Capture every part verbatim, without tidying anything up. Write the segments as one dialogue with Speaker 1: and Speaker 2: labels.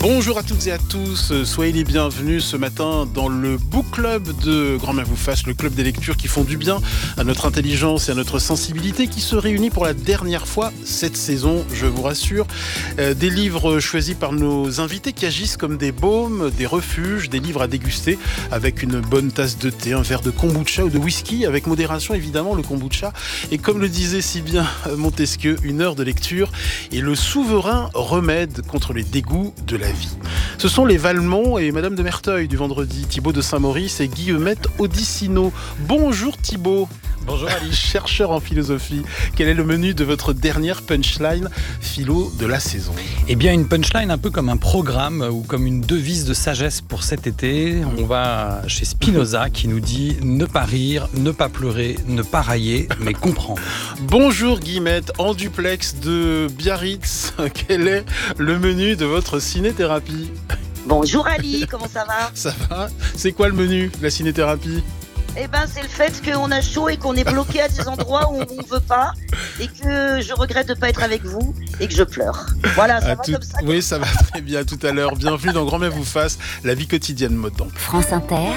Speaker 1: Bonjour à toutes et à tous, soyez les bienvenus ce matin dans le Book Club de Grand-Mère vous fasse, le club des lectures qui font du bien à notre intelligence et à notre sensibilité, qui se réunit pour la dernière fois cette saison, je vous rassure. Euh, des livres choisis par nos invités qui agissent comme des baumes, des refuges, des livres à déguster avec une bonne tasse de thé, un verre de kombucha ou de whisky, avec modération évidemment le kombucha. Et comme le disait si bien Montesquieu, une heure de lecture est le souverain remède contre les dégoûts de la vie. Ce sont les Valmont et Madame de Merteuil du vendredi, Thibaut de Saint-Maurice et Guillemette Audicino. Bonjour Thibaut.
Speaker 2: Bonjour Ali.
Speaker 1: Chercheur en philosophie, quel est le menu de votre dernière punchline philo de la saison ?
Speaker 2: Eh bien, une punchline un peu comme un programme ou comme une devise de sagesse pour cet été. On va chez Spinoza qui nous dit « Ne pas rire, ne pas pleurer, ne pas railler, mais comprendre ».
Speaker 1: Bonjour Guillemette, en duplex de Biarritz, quel est le menu de votre cinéthérapie ?
Speaker 3: Bonjour Ali, comment ça va ?
Speaker 1: Ça va ? C'est quoi le menu de la cinéthérapie ?
Speaker 3: Eh ben, c'est le fait qu'on a chaud et qu'on est bloqué à des endroits où on ne veut pas et que je regrette de ne pas être avec vous et que je pleure. Voilà, ça
Speaker 1: à
Speaker 3: va
Speaker 1: tout...
Speaker 3: comme ça.
Speaker 1: Oui, ça va très bien. À tout à l'heure. Bienvenue dans Grand-Mère vous fasse, la vie quotidienne mode d'emploi.
Speaker 4: France Inter.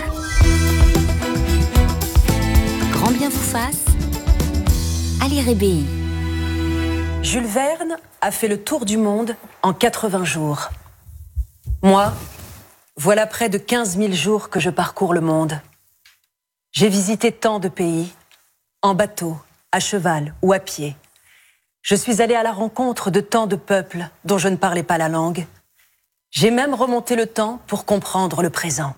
Speaker 4: Grand bien vous fasse. Ali Rébéi.
Speaker 5: Jules Verne a fait le tour du monde en quatre-vingts jours. Moi, voilà près de quinze mille jours que je parcours le monde. J'ai visité tant de pays, en bateau, à cheval ou à pied. Je suis allée à la rencontre de tant de peuples dont je ne parlais pas la langue. J'ai même remonté le temps pour comprendre le présent.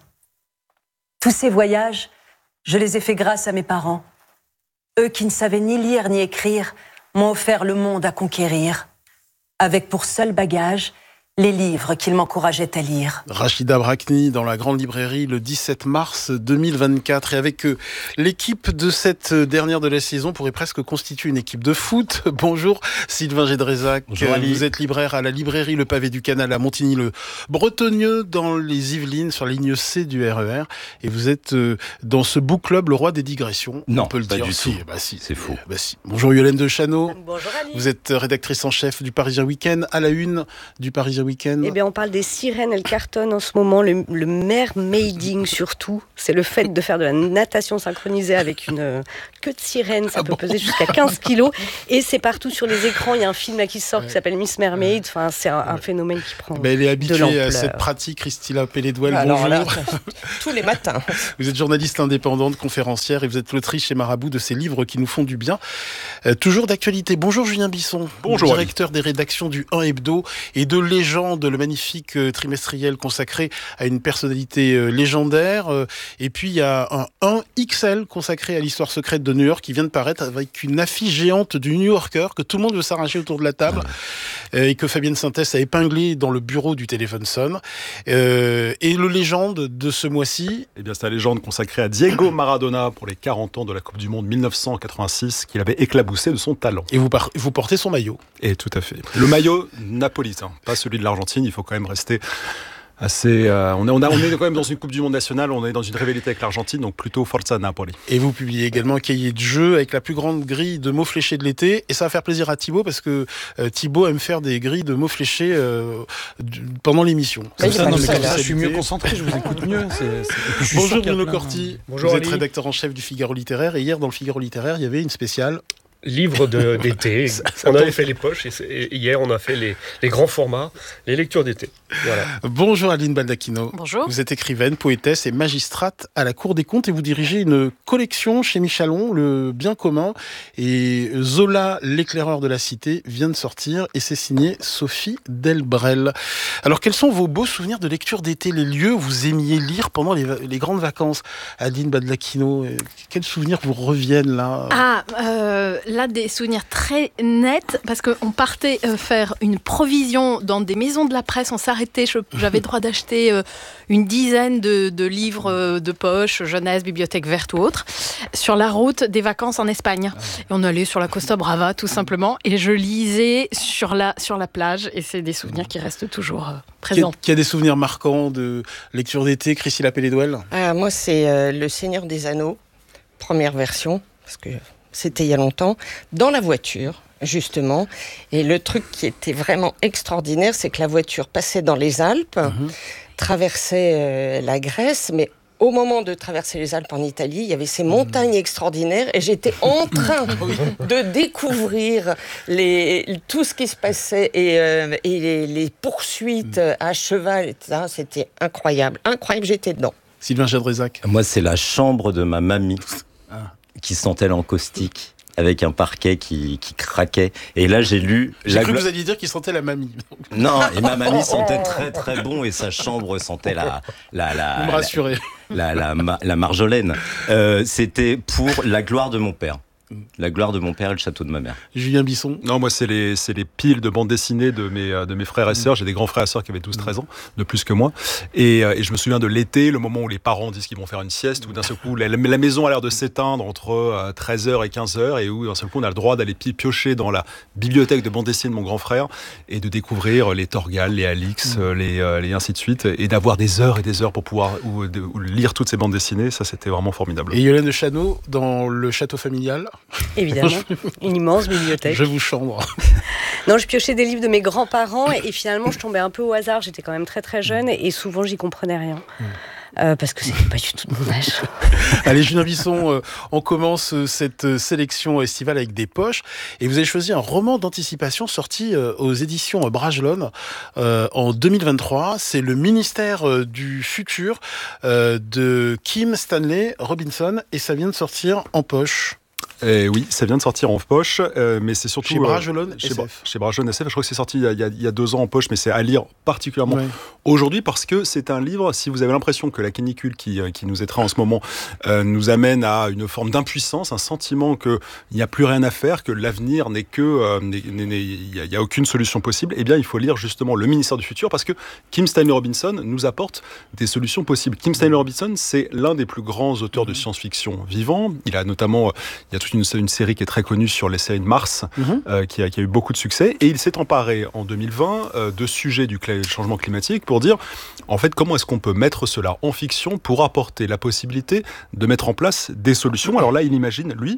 Speaker 5: Tous ces voyages, je les ai faits grâce à mes parents. Eux qui ne savaient ni lire ni écrire, m'ont offert le monde à conquérir, avec pour seul bagage les livres qu'ils m'encourageaient à lire.
Speaker 1: Rachida Brakni dans la grande librairie le dix-sept mars deux mille vingt-quatre. Et avec eux, l'équipe de cette dernière de la saison pourrait presque constituer une équipe de foot. Bonjour Sylvain Gédrézac.
Speaker 2: Bonjour Ali.
Speaker 1: Vous êtes libraire à la librairie Le Pavé du Canal à Montigny-le-Bretonneux dans les Yvelines sur la ligne C du R E R. Et vous êtes dans ce book club, le roi des digressions.
Speaker 2: Non,
Speaker 1: on peut le
Speaker 2: pas
Speaker 1: dire.
Speaker 2: du
Speaker 1: Si,
Speaker 2: tout.
Speaker 1: bah si,
Speaker 2: c'est faux.
Speaker 1: Bah si. Bonjour Yolène de Chano.
Speaker 6: Bonjour Ali.
Speaker 1: Vous êtes rédactrice en chef du Parisien Week-end, à la une du Parisien Week-end.
Speaker 6: Eh bien, on parle des sirènes, elles cartonnent en ce moment, le, le mermaiding surtout. C'est le fait de faire de la natation synchronisée avec une euh, queue de sirène, ça
Speaker 1: ah
Speaker 6: peut
Speaker 1: bon
Speaker 6: peser jusqu'à quinze kilos. Et c'est partout sur les écrans, il y a un film là qui sort ouais. qui s'appelle Miss Mermaid. Enfin, c'est un, un phénomène qui prend
Speaker 1: ben, elle est habituée
Speaker 6: de l'ampleur.
Speaker 1: à cette pratique, Christina Pelledouel,
Speaker 7: Alors
Speaker 1: bonjour.
Speaker 7: là, tous les matins.
Speaker 1: Vous êtes journaliste indépendante, conférencière et vous êtes l'autrice et marabout de ces livres qui nous font du bien. Euh, toujours d'actualité. Bonjour Julien Bisson,
Speaker 8: bonjour,
Speaker 1: directeur Ali. Des rédactions du un Hebdo et de Légende, le magnifique trimestriel consacré à une personnalité légendaire. Et puis il y a un un X L consacré à l'histoire secrète de New York qui vient de paraître avec une affiche géante du New Yorker que tout le monde veut s'arracher autour de la table et que Fabienne Sintès a épinglé dans le bureau du téléphone sonne. Euh, et le Légende de ce mois-ci,
Speaker 8: eh bien, c'est la légende consacrée à Diego Maradona pour les quarante ans de la Coupe du Monde mille neuf cent quatre-vingt-six qu'il avait éclaboussé de son talent.
Speaker 1: Et vous, par- vous portez son maillot.
Speaker 8: Et tout à fait. Le maillot napolitain, pas celui de l'Argentine, il faut quand même rester assez... Euh, on, est, on, a, on est quand même dans une Coupe du Monde nationale, on est dans une rivalité avec l'Argentine, donc plutôt Forza Napoli.
Speaker 1: Et vous publiez également un cahier de jeu avec la plus grande grille de mots fléchés de l'été, et ça va faire plaisir à Thibaut, parce que euh, Thibaut aime faire des grilles de mots fléchés euh, pendant l'émission.
Speaker 2: Ça,
Speaker 1: ça,
Speaker 2: non, mais
Speaker 1: ça,
Speaker 2: ça, je suis mieux concentré, je vous écoute mieux. C'est, c'est... Je
Speaker 1: Bonjour
Speaker 2: Bruno
Speaker 1: Corti,
Speaker 9: Bonjour
Speaker 1: vous
Speaker 9: Ali.
Speaker 1: êtes rédacteur en chef du Figaro Littéraire, et hier dans le Figaro Littéraire, il y avait une spéciale...
Speaker 9: Livre de, d'été.
Speaker 1: Ça, ça
Speaker 9: on avait
Speaker 1: tombe.
Speaker 9: fait les poches et, et hier on a fait les, les grands formats, les lectures d'été. Voilà.
Speaker 1: Bonjour Aline Baldacchino.
Speaker 10: Bonjour.
Speaker 1: Vous êtes écrivaine, poétesse et magistrate à la Cour des comptes et vous dirigez une collection chez Michalon, Le Bien commun. Et Zola, l'éclaireur de la cité, vient de sortir et c'est signé Sophie Delbrel. Alors quels sont vos beaux souvenirs de lecture d'été, les lieux où vous aimiez lire pendant les, les grandes vacances? Aline Baldacchino, quels souvenirs vous reviennent là?
Speaker 10: Ah, euh, là des souvenirs très nets parce qu'on partait euh, faire une provision dans des maisons de la presse, on s'arrêtait, je, j'avais droit d'acheter euh, une dizaine de, de livres euh, de poche, jeunesse, bibliothèque verte ou autre, sur la route des vacances en Espagne. Et on allait sur la Costa Brava tout simplement et je lisais sur la, sur la plage et c'est des souvenirs qui restent toujours euh, présents.
Speaker 1: Qui a, qui a des souvenirs marquants de lecture d'été, Chrissy Lapelledouel?
Speaker 7: Ah, moi c'est euh, Le Seigneur des Anneaux, première version, parce que c'était il y a longtemps, dans la voiture. justement. Et le truc qui était vraiment extraordinaire, c'est que la voiture passait dans les Alpes, mmh. traversait euh, la Grèce, mais au moment de traverser les Alpes en Italie, il y avait ces montagnes extraordinaires et j'étais en train de découvrir les, tout ce qui se passait et, euh, et les, les poursuites à cheval, et cetera. C'était incroyable, incroyable, j'étais dedans.
Speaker 1: Sylvain Jadrezac.
Speaker 11: Moi, c'est la chambre de ma mamie
Speaker 1: ah.
Speaker 11: qui sentait l'encaustique, avec un parquet qui, qui craquait. Et là, j'ai lu...
Speaker 1: J'ai
Speaker 11: la
Speaker 1: cru
Speaker 11: glo-
Speaker 1: que vous alliez dire qu'il sentait la mamie.
Speaker 11: Non, et ma mamie sentait très très bon et sa chambre sentait la... la, la
Speaker 1: vous me rassurez.
Speaker 11: La, la, la, la marjolaine. Euh, c'était pour la gloire de mon père. La gloire de mon père et le château de ma mère.
Speaker 1: Julien Bisson.
Speaker 8: Non, moi, c'est les, c'est les piles de bandes dessinées de mes, de mes frères et sœurs. J'ai des grands frères et sœurs qui avaient douze treize ans, de plus que moi. Et, et je me souviens de l'été, le moment où les parents disent qu'ils vont faire une sieste, où d'un seul coup, la, la maison a l'air de s'éteindre entre treize heures et quinze heures, et où d'un seul coup, on a le droit d'aller piocher dans la bibliothèque de bandes dessinées de mon grand frère et de découvrir les Torgal, les Alix, mmh. les, les ainsi de suite, et d'avoir des heures et des heures pour pouvoir ou, de, ou lire toutes ces bandes dessinées. Ça, c'était vraiment formidable.
Speaker 1: Et Yolande Chano, dans le château familial.
Speaker 6: Évidemment. Une immense bibliothèque.
Speaker 1: Je vous chambre.
Speaker 6: Non, je piochais des livres de mes grands-parents et, et finalement, je tombais un peu au hasard. J'étais quand même très très jeune et, et souvent, j'y comprenais rien. Mmh. Euh, parce que c'était pas du tout de mon âge.
Speaker 1: Allez, Julien Bisson, euh, on commence euh, cette sélection estivale avec des poches. Et vous avez choisi un roman d'anticipation sorti euh, aux éditions Bragelonne euh, en deux mille vingt-trois. C'est Le ministère euh, du futur euh, de Kim Stanley Robinson. Et ça vient de sortir en poche.
Speaker 8: Eh oui, ça vient de sortir en poche, euh, mais c'est surtout...
Speaker 1: Chez Bragelonne
Speaker 8: euh,
Speaker 1: chez,
Speaker 8: S F.
Speaker 1: Bra-
Speaker 8: chez Bragelonne S F, je crois que c'est sorti il y, a, il y a deux ans en poche, mais c'est à lire particulièrement
Speaker 1: ouais.
Speaker 8: aujourd'hui parce que c'est un livre, si vous avez l'impression que la canicule qui, qui nous étreint en ce moment euh, nous amène à une forme d'impuissance, un sentiment qu'il n'y a plus rien à faire, que l'avenir n'est que... Euh, il n'y a, a aucune solution possible, eh bien il faut lire justement Le ministère du futur parce que Kim Stanley Robinson nous apporte des solutions possibles. Kim Stanley Robinson, c'est l'un des plus grands auteurs de science-fiction vivants. Il a notamment... Il y a toute une, une série qui est très connue sur les séries de Mars, mm-hmm. euh, qui, a, qui a eu beaucoup de succès. Et il s'est emparé en deux mille vingt euh, de sujets du cl- changement climatique pour dire, en fait, comment est-ce qu'on peut mettre cela en fiction pour apporter la possibilité de mettre en place des solutions. Alors là, il imagine, lui,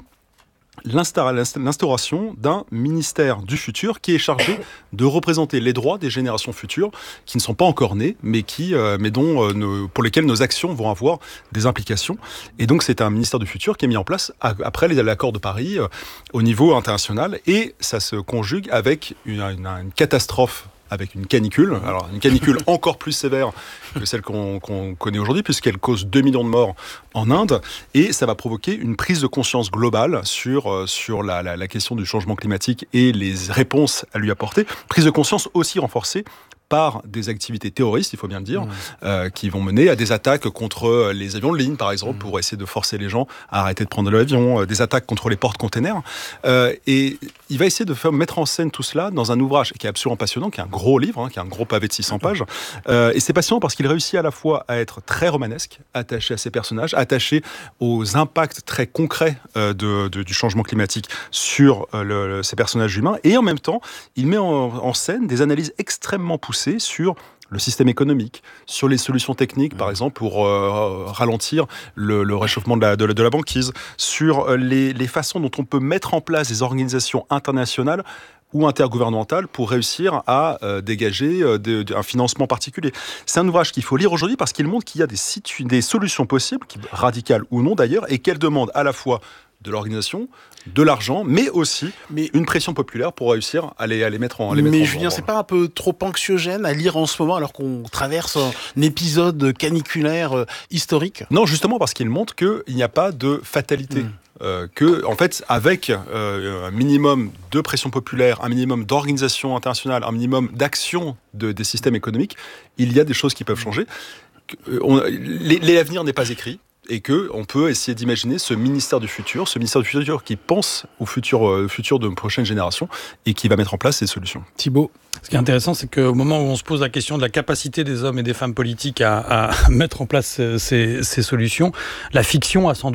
Speaker 8: l'instauration d'un ministère du futur qui est chargé de représenter les droits des générations futures qui ne sont pas encore nées, mais, qui, euh, mais dont, euh, nos, pour lesquelles nos actions vont avoir des implications. Et donc, c'est un ministère du futur qui est mis en place à, après l'accord de Paris euh, au niveau international. Et ça se conjugue avec une, une, une catastrophe, avec une canicule, alors une canicule encore plus sévère que celle qu'on, qu'on connaît aujourd'hui, puisqu'elle cause deux millions de morts en Inde, et ça va provoquer une prise de conscience globale sur, euh, sur la, la, la question du changement climatique et les réponses à lui apporter. Prise de conscience aussi renforcée par des activités terroristes, il faut bien le dire, mmh. euh, qui vont mener à des attaques contre les avions de ligne, par exemple, mmh. pour essayer de forcer les gens à arrêter de prendre l'avion, euh, des attaques contre les porte-containers. Euh, et il va essayer de faire, mettre en scène tout cela dans un ouvrage qui est absolument passionnant, qui est un gros livre, hein, qui est un gros pavé de six cents pages. Euh, et c'est passionnant parce qu'il réussit à la fois à être très romanesque, attaché à ses personnages, attaché aux impacts très concrets euh, de, de, du changement climatique sur euh, le, le, ces personnages humains. Et en même temps, il met en, en scène des analyses extrêmement poussées sur le système économique, sur les solutions techniques, par exemple, pour euh, ralentir le, le réchauffement de la, de, de la banquise, sur les, les façons dont on peut mettre en place des organisations internationales ou intergouvernementales pour réussir à euh, dégager euh, de, de, un financement particulier. C'est un ouvrage qu'il faut lire aujourd'hui parce qu'il montre qu'il y a des, situ- des solutions possibles, radicales ou non d'ailleurs, et qu'elles demandent à la fois de l'organisation, de l'argent, mais aussi mais, une pression populaire pour réussir à les, à les mettre en à les
Speaker 1: Mais
Speaker 8: mettre en
Speaker 1: Julien, c'est pas un peu trop anxiogène à lire en ce moment alors qu'on traverse un épisode caniculaire euh, historique ?
Speaker 8: Non, justement parce qu'il montre qu'il n'y a pas de fatalité. Mmh. Euh, que, en fait, avec euh, un minimum de pression populaire, un minimum d'organisation internationale, un minimum d'action de, des systèmes économiques, il y a des choses qui peuvent changer. Euh, on, les, l'avenir n'est pas écrit. Et qu'on peut essayer d'imaginer ce ministère du futur, ce ministère du futur qui pense au futur, euh, futur de prochaines générations et qui va mettre en place ces solutions.
Speaker 1: Thibaut.
Speaker 2: Ce qui est intéressant, c'est qu'au moment où on se pose la question de la capacité des hommes et des femmes politiques à, à mettre en place ces, ces solutions, la fiction a sans doute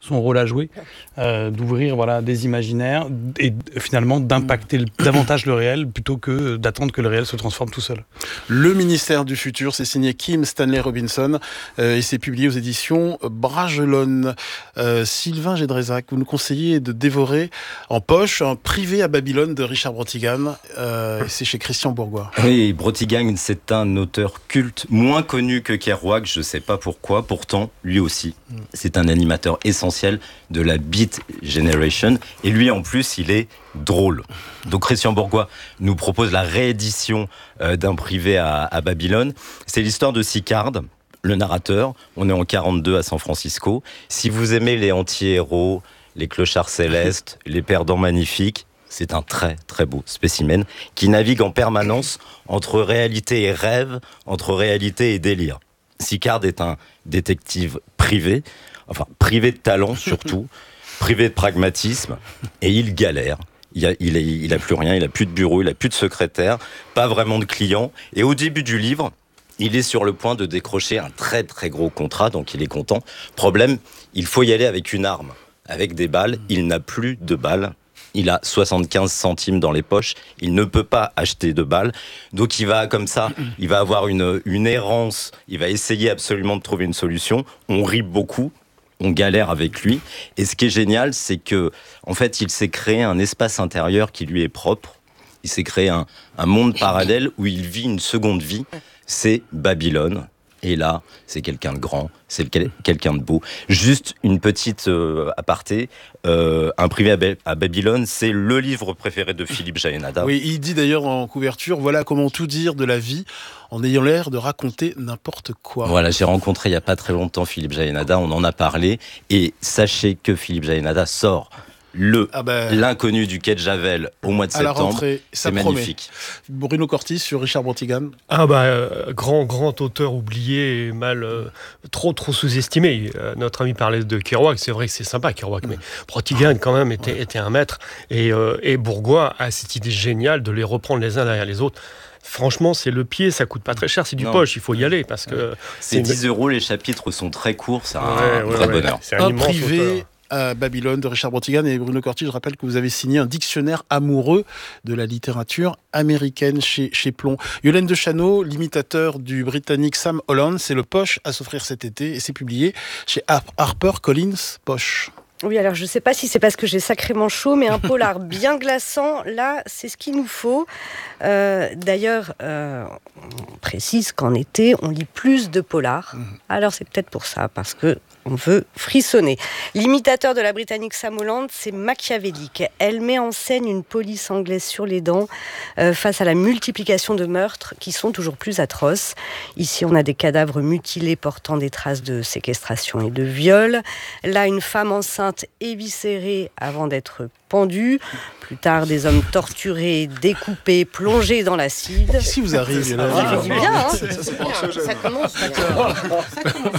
Speaker 2: son rôle à jouer, euh, d'ouvrir voilà, des imaginaires et finalement d'impacter le, davantage le réel plutôt que d'attendre que le réel se transforme tout seul.
Speaker 1: Le ministère du futur, c'est signé Kim Stanley Robinson euh, et c'est publié aux éditions Bragelonne. Euh, Sylvain Gédrézac, vous nous conseillez de dévorer en poche un privé à Babylone de Richard Brotigan. Euh, c'est chez Christian Bourgois.
Speaker 11: Oui, Brotigan, c'est un auteur culte, moins connu que Kerouac, je ne sais pas pourquoi. Pourtant, lui aussi, c'est un animateur essentiel de la Beat Generation. Et lui, en plus, il est drôle. Donc, Christian Bourgois nous propose la réédition euh, d'un privé à, à Babylone. C'est l'histoire de Sicard, le narrateur. On est en quarante-deux à San Francisco. Si vous aimez les anti-héros, les clochards célestes, les perdants magnifiques, c'est un très très beau spécimen qui navigue en permanence entre réalité et rêve, entre réalité et délire. Sicard est un détective privé, enfin privé de talent surtout, privé de pragmatisme, et il galère. Il a, il, a, il a plus rien, il a plus de bureau, il a plus de secrétaire, pas vraiment de clients. Et au début du livre, il est sur le point de décrocher un très très gros contrat, donc il est content. Problème, il faut y aller avec une arme, avec des balles. Il n'a plus de balles. Il a soixante-quinze centimes dans les poches, il ne peut pas acheter de balles, donc il va comme ça, il va avoir une, une errance, il va essayer absolument de trouver une solution, on rit beaucoup, on galère avec lui, et ce qui est génial, c'est que en fait, il s'est créé un espace intérieur qui lui est propre, il s'est créé un, un monde parallèle où il vit une seconde vie, c'est Babylone. Et là, c'est quelqu'un de grand, c'est quelqu'un de beau. Juste une petite euh, aparté, euh, Un privé à, Ba- à Babylone, c'est le livre préféré de Philippe Jaénada.
Speaker 1: Oui, il dit d'ailleurs en couverture, voilà comment tout dire de la vie en ayant l'air de raconter n'importe quoi.
Speaker 11: Voilà, j'ai rencontré il n'y a pas très longtemps Philippe Jaénada, on en a parlé, et sachez que Philippe Jaénada sort le
Speaker 1: ah ben,
Speaker 11: l'inconnu du quai de Javel au mois de
Speaker 1: à la
Speaker 11: septembre.
Speaker 1: rentrée,
Speaker 11: c'est magnifique.
Speaker 1: Bruno Cortis sur Richard Brotigan.
Speaker 9: Ah bah euh, grand grand auteur oublié et mal euh, trop trop sous-estimé. Euh, notre ami parlait de Kerouac, c'est vrai que c'est sympa Kerouac, mais Brotigan quand même était était un maître et euh, et Bourgois a cette idée géniale de les reprendre les uns derrière les autres. Franchement, c'est le pied, ça coûte pas très cher, c'est du
Speaker 11: non.
Speaker 9: poche, il faut y aller parce que
Speaker 11: c'est, c'est dix euros, les chapitres sont très courts, c'est un
Speaker 9: ouais, ouais,
Speaker 11: vrai
Speaker 9: ouais,
Speaker 11: bonheur.
Speaker 9: C'est un,
Speaker 1: un
Speaker 9: immense
Speaker 1: privé.
Speaker 9: auteur.
Speaker 1: À Babylone de Richard Brotigan et Bruno Cortis, je rappelle que vous avez signé un dictionnaire amoureux de la littérature américaine chez, chez Plon. Yolène de Chano, l'imitateur du Britannique Sam Holland, c'est le poche à s'offrir cet été et c'est publié chez Harper Collins Poche.
Speaker 6: Oui, alors je ne sais pas si c'est parce que j'ai sacrément chaud, mais un polar bien glaçant, là, c'est ce qu'il nous faut. Euh, d'ailleurs, euh, on précise qu'en été, on lit plus de polars. Mmh. Alors c'est peut-être pour ça, parce que on veut frissonner. L'imitateur de la Britannique Sam Holland, c'est machiavélique. Elle met en scène une police anglaise sur les dents euh, face à la multiplication de meurtres qui sont toujours plus atroces. Ici, on a des cadavres mutilés portant des traces de séquestration et de viol. Là, une femme enceinte éviscérée avant d'être pendue. Plus tard, des hommes torturés, découpés, plongés dans l'acide.
Speaker 1: Qu'est-ce qui vous arrive,
Speaker 6: ça, ça,
Speaker 1: bien,
Speaker 6: hein
Speaker 1: ça, ça, ça,
Speaker 6: ça commence. Ça commence.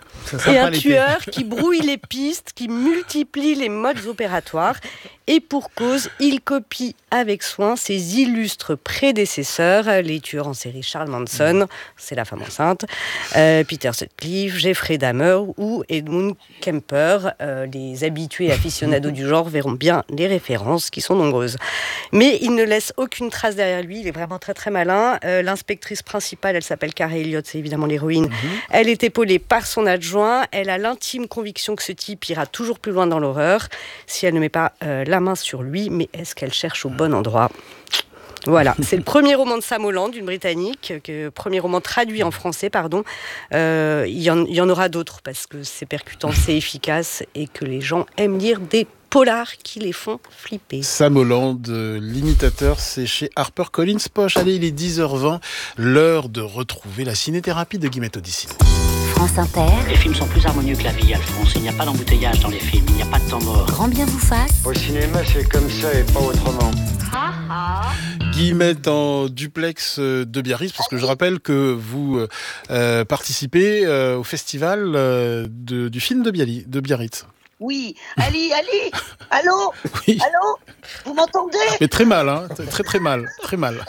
Speaker 6: Et un tueur qui brouille les pistes, qui multiplie les modes opératoires. Et pour cause, il copie avec soin ses illustres prédécesseurs, les tueurs en série Charles Manson, c'est la femme enceinte, euh, Peter Sutcliffe, Jeffrey Dahmer ou Edmund Kemper. Euh, les habitués aficionados du genre verront bien les références qui sont nombreuses. Mais il ne laisse aucune trace derrière lui, il est vraiment très très malin. Euh, l'inspectrice principale, elle s'appelle Carey Elliott, c'est évidemment l'héroïne. Mm-hmm. Elle est épaulée par son adjoint, elle a l'intime conviction que ce type ira toujours plus loin dans l'horreur si elle ne met pas euh, la main sur lui, mais est-ce qu'elle cherche au bon endroit ? Voilà, c'est le premier roman de Sam Holland, une Britannique, que, premier roman traduit en français, pardon. Euh, il y en, il y en aura d'autres parce que c'est percutant, c'est efficace et que les gens aiment lire des polars qui les font flipper.
Speaker 1: Sam Holland, l'imitateur, c'est chez Harper Collins Poche. Allez, il est dix heures vingt, l'heure de retrouver la ciné-thérapie de Guillemette Odissine.
Speaker 4: France Inter.
Speaker 12: Les films sont plus harmonieux que la vie, Alphonse. Il n'y a pas d'embouteillage dans les films, il n'y a pas de temps mort.
Speaker 4: Grand bien vous fasse.
Speaker 13: Au cinéma, c'est comme ça et pas autrement.
Speaker 4: Ah ah.
Speaker 1: Guillemette en duplex de Biarritz, parce que je rappelle que vous euh, participez euh, au festival euh, de, du film de, Biali, de Biarritz.
Speaker 3: Oui, Ali, Ali, allô, oui. Allô, vous m'entendez ?
Speaker 1: Mais très mal, hein, très très mal, très mal.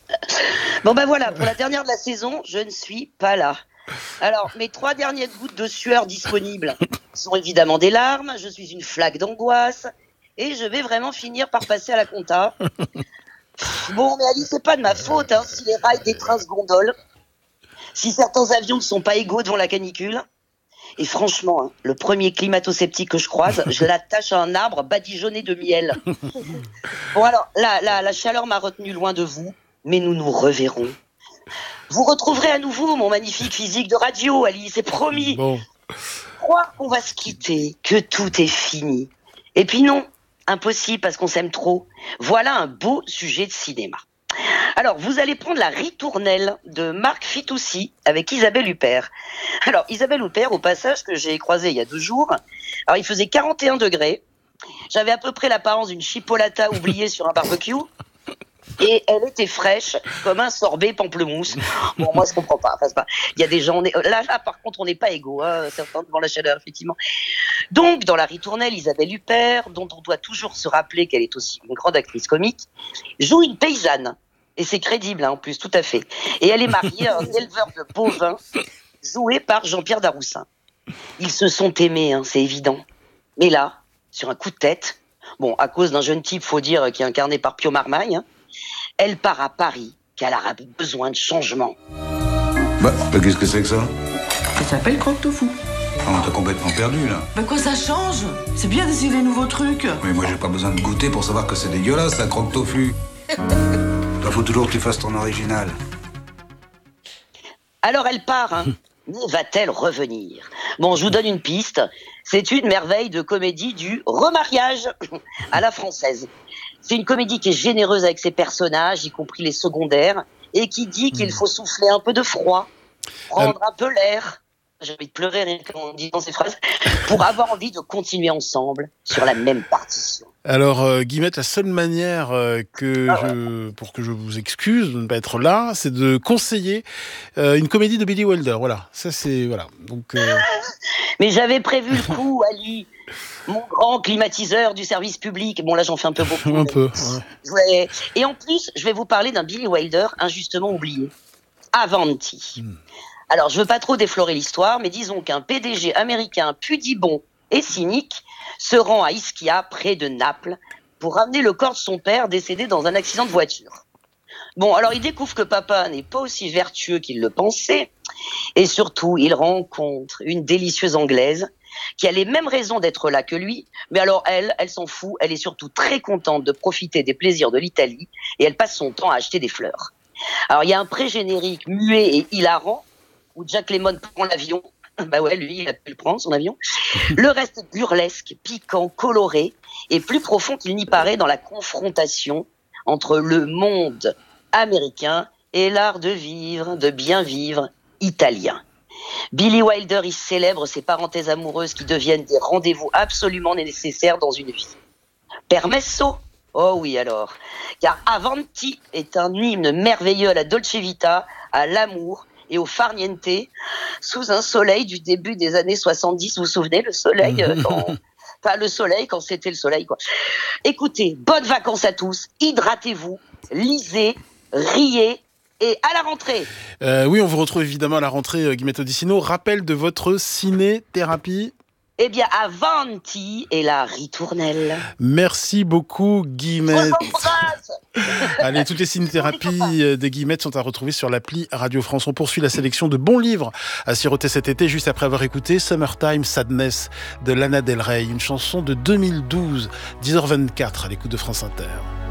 Speaker 3: Bon ben voilà, pour la dernière de la saison, je ne suis pas là. Alors, mes trois dernières gouttes de sueur disponibles. Ce sont évidemment des larmes, je suis une flaque d'angoisse, et je vais vraiment finir par passer à la compta. Bon, mais Ali, c'est pas de ma faute, hein, si les rails des trains se gondolent, si certains avions ne sont pas égaux devant la canicule. Et franchement, hein, le premier climato-sceptique que je croise, je l'attache à un arbre badigeonné de miel. Bon alors, la, la, la chaleur m'a retenu loin de vous, mais nous nous reverrons. Vous retrouverez à nouveau mon magnifique physique de radio, Ali, c'est promis.
Speaker 1: Bon.
Speaker 3: Croire qu'on va se quitter, que tout est fini. Et puis non, impossible parce qu'on s'aime trop. Voilà un beau sujet de cinéma. Alors, vous allez prendre la ritournelle de Marc Fitoussi avec Isabelle Huppert. Alors, Isabelle Huppert, au passage, que j'ai croisée il y a deux jours, alors il faisait quarante et un degrés. J'avais à peu près l'apparence d'une chipolata oubliée sur un barbecue. Et elle était fraîche comme un sorbet pamplemousse. Bon, moi, je comprends pas. Enfin, c'est pas... Il y a des gens... Là, là, par contre, on n'est pas égaux, hein, certains devant la chaleur, effectivement. Donc, dans la ritournelle, Isabelle Huppert, dont on doit toujours se rappeler qu'elle est aussi une grande actrice comique, joue une paysanne. Et c'est crédible, hein, en plus, tout à fait. Et elle est mariée à un éleveur de bovins, joué par Jean-Pierre Daroussin. Ils se sont aimés, hein, c'est évident. Mais là, sur un coup de tête, bon, à cause d'un jeune type, faut dire, qui est incarné par Pio Marmaille, hein, elle part à Paris, car elle a besoin de changement.
Speaker 14: Bah, bah qu'est-ce que c'est que ça?
Speaker 15: Ça s'appelle croque-tofu.
Speaker 14: On t'a complètement perdu, là.
Speaker 15: Bah quoi, ça change? C'est bien d'essayer des nouveaux trucs.
Speaker 14: Mais moi, j'ai pas besoin de goûter pour savoir que c'est dégueulasse, la croque-tofu. Il faut toujours que tu fasses ton original.
Speaker 3: Alors elle part, hein. Mais va-t-elle revenir? Bon, je vous donne une piste. C'est une merveille de comédie du remariage à la française. C'est une comédie qui est généreuse avec ses personnages, y compris les secondaires, et qui dit qu'il faut souffler un peu de froid, prendre un peu l'air. J'ai envie de pleurer rien qu'en disant ces phrases, pour avoir envie de continuer ensemble sur la même partition.
Speaker 1: Alors, euh, Guillemette, la seule manière euh, que
Speaker 3: ah ouais.
Speaker 1: je, pour que je vous excuse de ne pas être là, c'est de conseiller euh, une comédie de Billy Wilder. Voilà, ça c'est voilà. Donc. Euh...
Speaker 3: Mais j'avais prévu le coup, Ali, mon grand climatiseur du service public. Bon là, j'en fais un peu beaucoup.
Speaker 1: un peu. Ouais.
Speaker 3: Ouais. Et en plus, je vais vous parler d'un Billy Wilder injustement oublié. Avanti. Hmm. Alors, je veux pas trop déflorer l'histoire, mais disons qu'un P D G américain pudibond et cynique se rend à Ischia, près de Naples, pour ramener le corps de son père décédé dans un accident de voiture. Bon, alors il découvre que papa n'est pas aussi vertueux qu'il le pensait, et surtout, il rencontre une délicieuse Anglaise qui a les mêmes raisons d'être là que lui, mais alors elle, elle s'en fout, elle est surtout très contente de profiter des plaisirs de l'Italie, et elle passe son temps à acheter des fleurs. Alors, il y a un pré-générique muet et hilarant, où Jack Lemmon prend l'avion. Bah ouais, lui, il a pu le prendre, son avion. Le reste est burlesque, piquant, coloré, et plus profond qu'il n'y paraît dans la confrontation entre le monde américain et l'art de vivre, de bien vivre italien. Billy Wilder y célèbre ses parenthèses amoureuses qui deviennent des rendez-vous absolument nécessaires dans une vie. Permesso? Oh oui alors, car Avanti est un hymne merveilleux à la Dolce Vita, à l'amour, et au farniente, sous un soleil du début des années soixante-dix. Vous vous souvenez, le soleil, euh, quand... enfin le soleil quand c'était le soleil, quoi. Écoutez, bonnes vacances à tous, hydratez-vous, lisez, riez, et à la rentrée.
Speaker 1: Euh, oui, on vous retrouve évidemment à la rentrée, euh, Guillemette Odissino. Rappel de votre ciné-thérapie.
Speaker 3: Eh bien, Avanti et la ritournelle.
Speaker 1: Merci beaucoup, Guillemette. Allez, toutes les cinésithérapies des Guillemettes sont à retrouver sur l'appli Radio France. On poursuit la sélection de bons livres à siroter cet été, juste après avoir écouté Summertime Sadness de Lana Del Rey, une chanson de deux mille douze, dix heures vingt-quatre à l'écoute de France Inter.